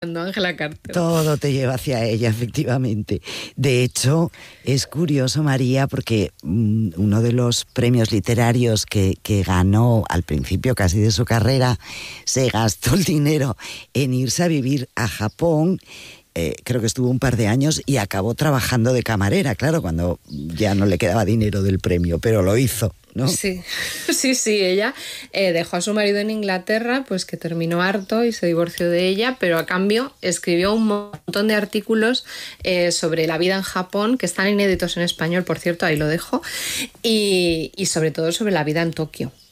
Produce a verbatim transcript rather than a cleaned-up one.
llevando Angela Carter. Todo te lleva hacia ella, efectivamente. De hecho, es curioso, María, porque um, uno de los premios literarios que, que ganó al principio casi de su carrera, se gastó el dinero en irse a vivir a Japón. Eh, creo que estuvo un par de años y acabó trabajando de camarera, claro, cuando ya no le quedaba dinero del premio, pero lo hizo, ¿no? Sí, sí, sí, ella eh, dejó a su marido en Inglaterra, pues que terminó harto y se divorció de ella, pero a cambio escribió un montón de artículos eh, sobre la vida en Japón, que están inéditos en español, por cierto, ahí lo dejo, y, y sobre todo sobre la vida en Tokio.